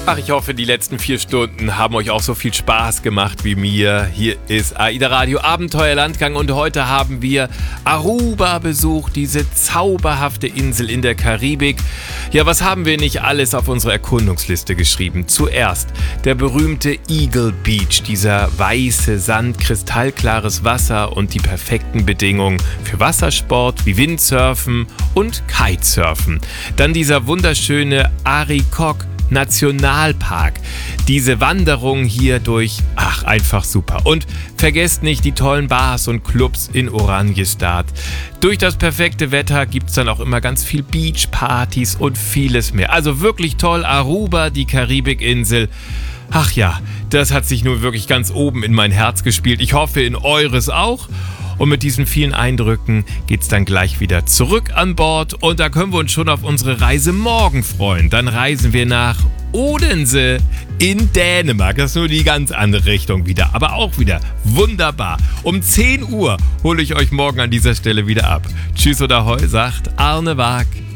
Ach, ich hoffe, die letzten 4 Stunden haben euch auch so viel Spaß gemacht wie mir. Hier ist AIDA Radio Abenteuerlandgang und heute haben wir Aruba besucht, diese zauberhafte Insel in der Karibik. Ja, was haben wir nicht alles auf unsere Erkundungsliste geschrieben? Zuerst der berühmte Eagle Beach, dieser weiße Sand, kristallklares Wasser und die perfekten Bedingungen für Wassersport wie Windsurfen und Kitesurfen. Dann dieser wunderschöne Arikok Nationalpark. Diese Wanderung hier durch, einfach super. Und vergesst nicht die tollen Bars und Clubs in Oranjestad. Durch das perfekte Wetter gibt es dann auch immer ganz viel Beachpartys und vieles mehr. Also wirklich toll, Aruba, die Karibikinsel. Ach ja, das hat sich nun wirklich ganz oben in mein Herz gespielt. Ich hoffe, in eures auch. Und mit diesen vielen Eindrücken geht's dann gleich wieder zurück an Bord und da können wir uns schon auf unsere Reise morgen freuen. Dann reisen wir nach Odense in Dänemark. Das ist nur die ganz andere Richtung wieder, aber auch wieder wunderbar. Um 10 Uhr hole ich euch morgen an dieser Stelle wieder ab. Tschüss oder Hoi, sagt Arne Waag.